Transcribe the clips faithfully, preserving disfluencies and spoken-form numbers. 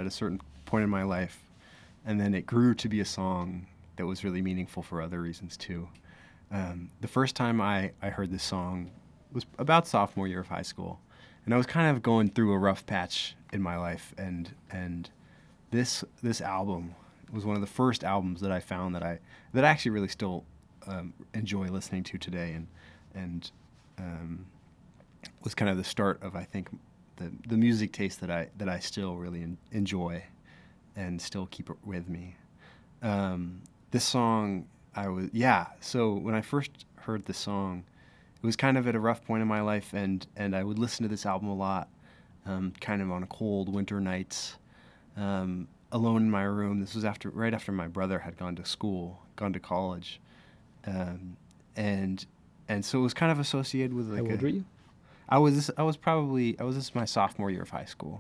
at a certain point in my life, and then it grew to be a song that was really meaningful for other reasons too. Um, the first time I, I heard this song was about sophomore year of high school, and I was kind of going through a rough patch in my life, and and this this album was one of the first albums that I found that I that I actually really still um, enjoy listening to today, and and um, was kind of the start of, I think, the the music taste that I that I still really en- enjoy and still keep it with me. Um, this song, I was yeah. So when I first heard this song, it was kind of at a rough point in my life, and and I would listen to this album a lot, um, kind of on a cold winter nights, um, alone in my room. This was after right after my brother had gone to school, gone to college, um, and and so it was kind of associated with like How old a, were you? I was I was probably I was this is my sophomore year of high school,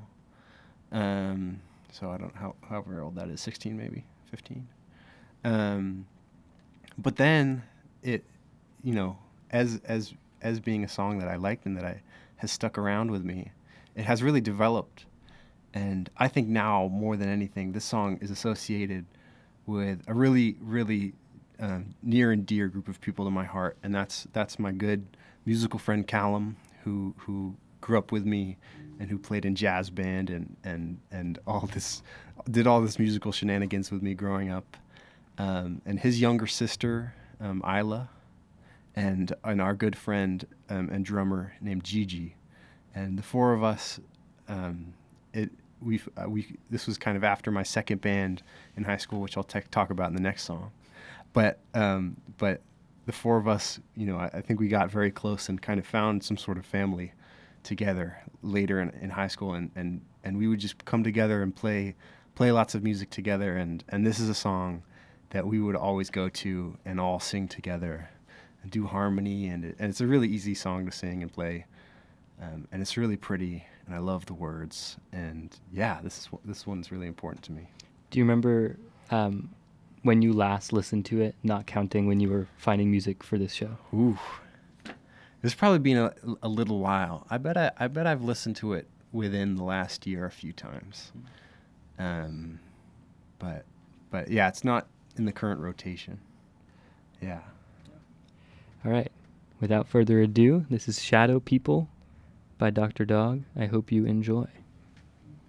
um, so I don't know how however old that is, sixteen maybe, fifteen. Um, but then it, you know, as as as being a song that I liked and that I has stuck around with me, it has really developed. And I think now more than anything, this song is associated with a really, really um, near and dear group of people to my heart, and that's that's my good musical friend Callum, who who grew up with me, and who played in jazz band and and and all this, did all this musical shenanigans with me growing up, um, and his younger sister um, Isla, and and our good friend um, and drummer named Gigi, and the four of us, um, it we uh, we this was kind of after my second band in high school, which I'll te- talk about in the next song, but um, but the four of us, you know, I, I think we got very close and kind of found some sort of family together later in, in high school, and, and, and we would just come together and play play lots of music together, and, and this is a song that we would always go to and all sing together and do harmony, and, it, and it's a really easy song to sing and play, um, and it's really pretty, and I love the words, and yeah, this is this one's really important to me. Do you remember um, when you last listened to it, not counting when you were finding music for this show? Ooh, it's probably been a, a little while. I bet I, I bet I've listened to it within the last year a few times. Um, but but yeah, it's not in the current rotation. Yeah. All right. Without further ado, this is Shadow People by Doctor Dog. I hope you enjoy.